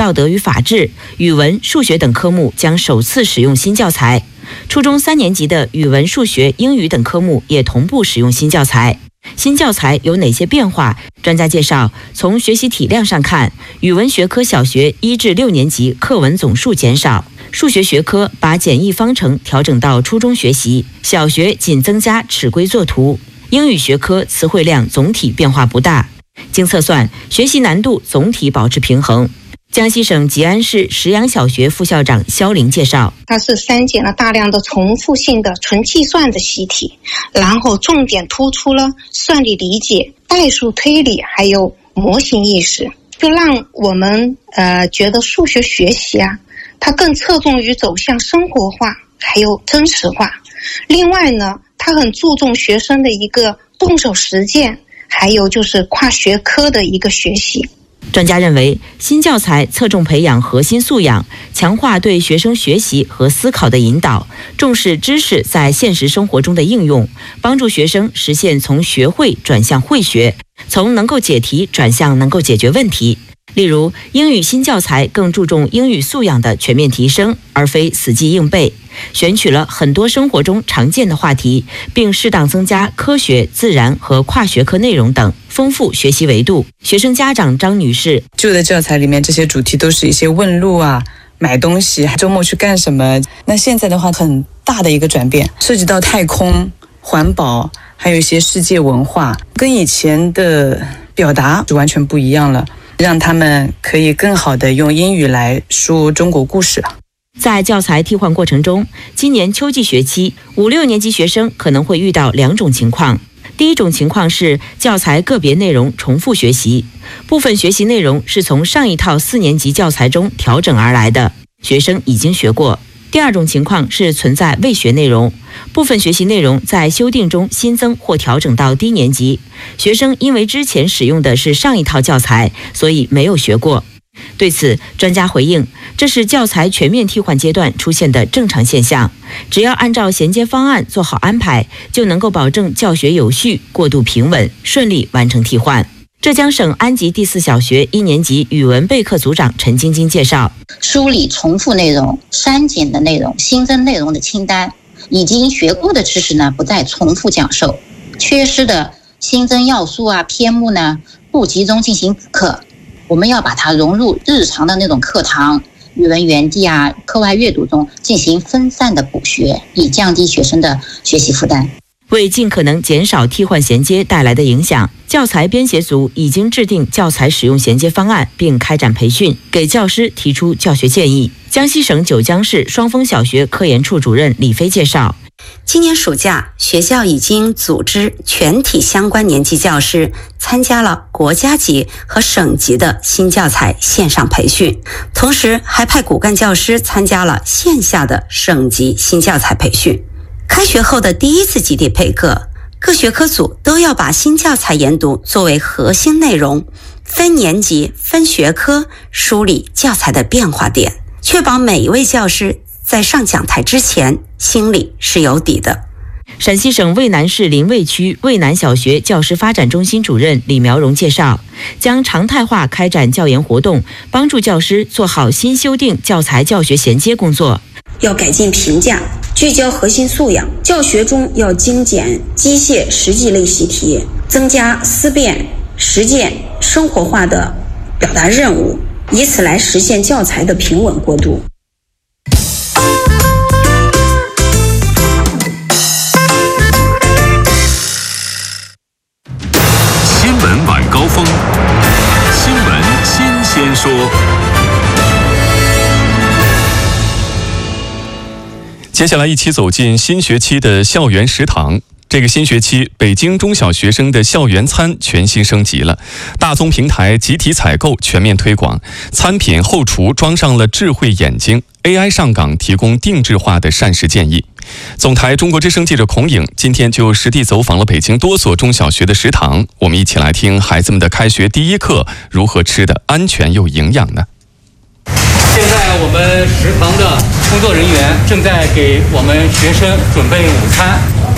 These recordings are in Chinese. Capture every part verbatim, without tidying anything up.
道德与法治、语文、数学等科目将首次使用新教材。初中三年级的语文、数学、英语等科目也同步使用新教材。新教材有哪些变化？专家介绍，从学习体量上看，语文学科小学一至六年级课文总数减少，数学学科把简易方程调整到初中学习，小学仅增加尺规作图。英语学科词汇量总体变化不大，经测算，学习难度总体保持平衡。江西省吉安市石阳小学副校长肖玲介绍， 它是删减了大量的重复性的纯计算的习题，然后重点突出了算力理解、代数推理还有模型意识，就让我们呃觉得数学学习啊，它更侧重于走向生活化还有真实化。另外呢，它很注重学生的一个动手实践，还有就是跨学科的一个学习。 专家认为，新教材侧重培养核心素养，强化对学生学习和思考的引导，重视知识在现实生活中的应用，帮助学生实现从学会转向会学，从能够解题转向能够解决问题。例如，英语新教材更注重英语素养的全面提升，而非死记硬背，选取了很多生活中常见的话题，并适当增加科学、自然和跨学科内容等，丰富学习维度。学生家长张女士， 旧的教材里面这些主题都是一些问路啊、买东西、周末去干什么，那现在的话很大的一个转变，涉及到太空、环保，还有一些世界文化，跟以前的表达就完全不一样了，让他们可以更好的用英语来说中国故事。 在教材替换过程中，今年秋季学期，五六年级学生可能会遇到两种情况。第一种情况是教材个别内容重复学习，部分学习内容是从上一套四年级教材中调整而来的，学生已经学过。第二种情况是存在未学内容，部分学习内容在修订中新增或调整到低年级，学生因为之前使用的是上一套教材，所以没有学过。对此，专家回应，这是教材全面替换阶段出现的正常现象，只要按照衔接方案做好安排，就能够保证教学有序、过渡平稳，顺利完成替换。浙江省安吉第四小学一年级语文备课组长陈晶晶介绍， 梳理重复内容、删减的内容、新增内容的清单，已经学过的知识呢不再重复讲授，缺失的新增要素啊、篇目呢不集中进行补课，我们要把它融入日常的那种课堂、语文园地啊、课外阅读中进行分散的补学，以降低学生的学习负担。 为尽可能减少替换衔接带来的影响，教材编写组已经制定教材使用衔接方案，并开展培训，给教师提出教学建议。江西省九江市双峰小学科研处主任李飞介绍， 今年暑假，学校已经组织全体相关年级教师参加了国家级和省级的新教材线上培训，同时还派骨干教师参加了线下的省级新教材培训。开学后的第一次集体备课，各学科组都要把新教材研读作为核心内容，分年级、分学科梳理教材的变化点，确保每一位教师在上讲台之前心里是有底的。 陕西省渭南市临渭区渭南小学教师发展中心主任李苗荣介绍，将常态化开展教研活动，帮助教师做好新修订教材教学衔接工作。 要改进评价，聚焦核心素养，教学中要精简机械实际类习题，增加思辨、实践、生活化的表达任务，以此来实现教材的平稳过渡。 新闻晚高峰，新闻新鲜说。接下来一起走进新学期的校园食堂。这个新学期，北京中小学生的校园餐全新升级了，大宗平台集体采购全面推广，餐品后厨装上了智慧眼睛 ，A I 上岗提供定制化的膳食建议。总台中国之声记者孔颖今天就实地走访了北京多所中小学的食堂，我们一起来听孩子们的开学第一课如何吃得安全又营养呢？ 现在我们食堂的工作人员正在给我们学生准备午餐。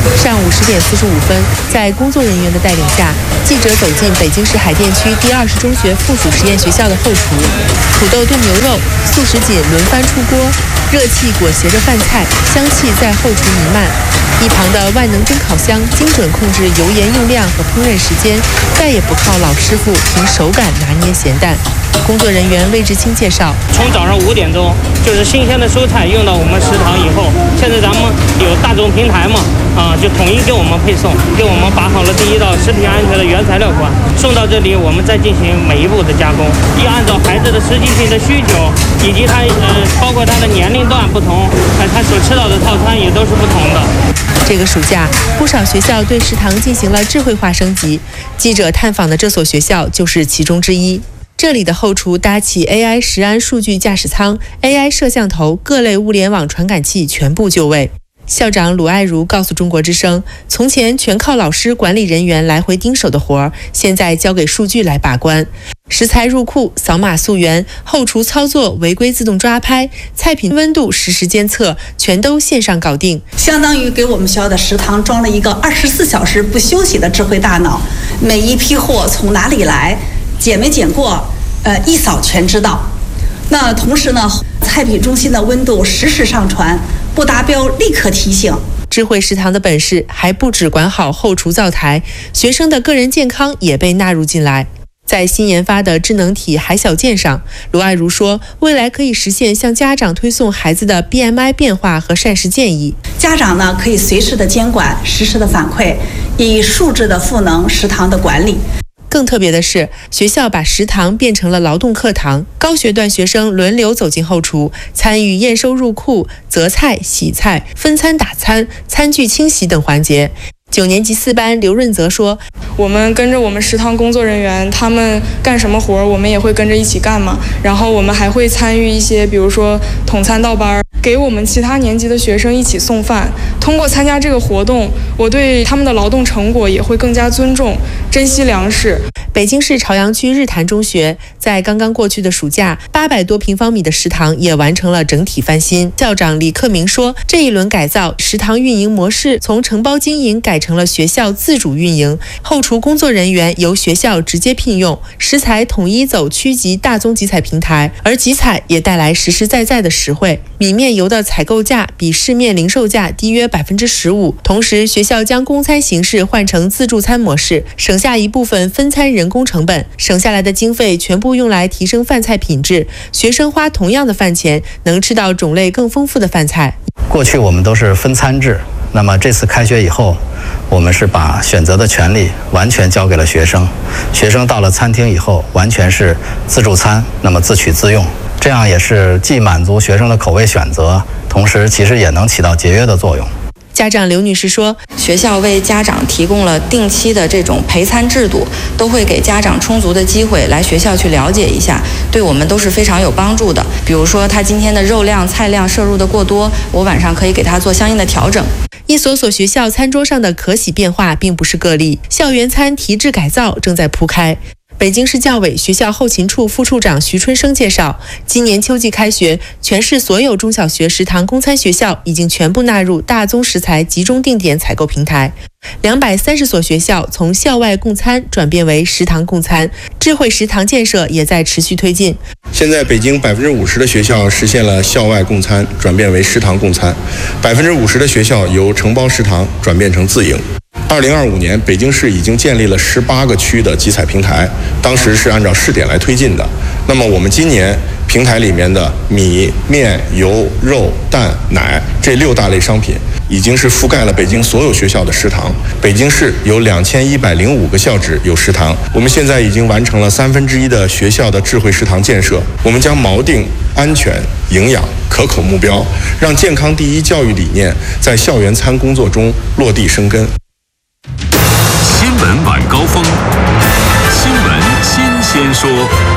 上午十点四十五分，在工作人员的带领下，记者走进北京市海淀区第二十中学附属实验学校的后厨，土豆炖牛肉、素食锦轮番出锅，热气裹挟着饭菜，香气在后厨弥漫。一旁的万能蒸烤箱精准控制油盐用量和烹饪时间，再也不靠老师傅凭手感拿捏咸淡。工作人员魏志清介绍， 从早上五点钟，就是新鲜的蔬菜用到我们食堂以后，现在咱们有大众平台嘛，啊，就统一给我们配送，给我们把好了第一道食品安全的原材料管，送到这里，我们再进行每一步的加工，要按照孩子的实际性的需求，以及他呃，包括他的年龄段不同，呃，他所吃到的套餐也都是不同的。 这个暑假，不少学校对食堂进行了智慧化升级，记者探访的这所学校就是其中之一。这里的后厨搭起 A I 食安数据驾驶舱、A I 摄像头、各类物联网传感器全部就位。校长鲁爱如告诉中国之声，从前全靠老师管理人员来回盯手的活儿，现在交给数据来把关。食材入库、扫码溯源、后厨操作、违规自动抓拍、菜品温度实时监测，全都线上搞定， 相当于给我们学校的食堂装了一个二十四小时不休息的智慧大脑，每一批货从哪里来，检没检过，呃，一扫全知道。那同时呢，菜品中心的温度实时上传，不达标立刻提醒。 智慧食堂的本事还不只管好后厨灶台，学生的个人健康也被纳入进来。在新研发的智能体海小健上，卢爱如说，未来可以实现向家长推送孩子的 B M I 变化和膳食建议。 家长呢可以随时的监管，实时的反馈，以数字的赋能食堂的管理。 更特别的是，学校把食堂变成了劳动课堂，高学段学生轮流走进后厨，参与验收入库、择菜、洗菜、分餐打餐、餐具清洗等环节。九年级四班刘润泽说， 我们跟着我们食堂工作人员，他们干什么活我们也会跟着一起干嘛，然后我们还会参与一些比如说统餐倒班，给我们其他年级的学生一起送饭。通过参加这个活动，我对他们的劳动成果也会更加尊重，珍惜粮食。 北京市朝阳区日坛中学在刚刚过去的暑假，八百多平方米的食堂也完成了整体翻新。校长李克明说，这一轮改造，食堂运营模式从承包经营改成了学校自主运营，后厨工作人员由学校直接聘用，食材统一走区级大宗集采平台，而集采也带来实实在在的实惠。米面油的采购价比市面零售价低约百分之十五，同时学校将公餐形式换成自助餐模式，省下一部分分餐人工成本，省下来的经费全部用来提升饭菜品质，学生花同样的饭钱能吃到种类更丰富的饭菜。 过去我们都是分餐制，那么这次开学以后，我们是把选择的权利完全交给了学生，学生到了餐厅以后完全是自助餐，那么自取自用，这样也是既满足学生的口味选择，同时其实也能起到节约的作用。 家长刘女士说， 学校为家长提供了定期的这种陪餐制度，都会给家长充足的机会来学校去了解一下，对我们都是非常有帮助的。比如说他今天的肉量、菜量摄入的过多，我晚上可以给他做相应的调整。 一所所学校餐桌上的可喜变化并不是个例，校园餐提质改造正在铺开。北京市教委学校后勤处副处长徐春生介绍，今年秋季开学，全市所有中小学食堂供餐学校已经全部纳入大宗食材集中定点采购平台，两百三十所学校从校外供餐转变为食堂供餐，智慧食堂建设也在持续推进。 现在北京百分之五十的学校实现了校外供餐转变为食堂供餐，百分之五十的学校由承包食堂转变成自营。二零二五年，北京市已经建立了十八个区的集采平台，当时是按照试点来推进的。那么我们今年平台里面的米、面、油、肉、蛋、奶这六大类商品，已经是覆盖了北京所有学校的食堂。北京市有两千一百零五个校址有食堂，我们现在已经完成了三分之一的学校的智慧食堂建设。我们将锚定安全、营养、可口目标，让健康第一教育理念在校园餐工作中落地生根。 新闻晚高峰，新闻新鲜说。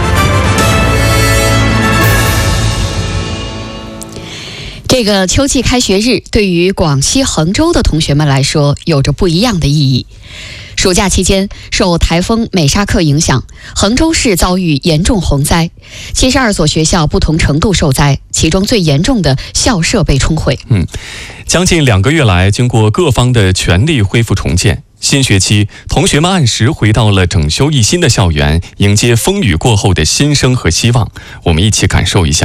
这个秋季开学日对于广西衡州的同学们来说有着不一样的意义。 暑假期间，受台风美沙克影响，衡州市遭遇严重洪灾，七十二所学校不同程度受灾，其中最严重的校舍被冲毁。 嗯，将近两个月来，经过各方的全力恢复重建，新学期同学们按时回到了整修一新的校园，迎接风雨过后的新生和希望。我们一起感受一下。